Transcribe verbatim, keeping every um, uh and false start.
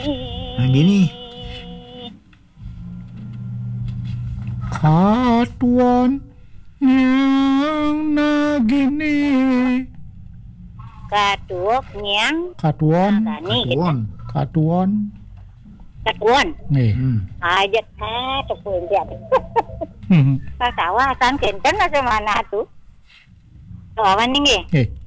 Nah, gini. Katuan yang nagini. Katuok nyang Katuan, nagani gitu. Katuon. katuan. Katuan. Nih. Hmm. Ajat ha tuh dia. Hmm. Kasawasan kenten na sa mana tu. Kawan ning eh. Eh,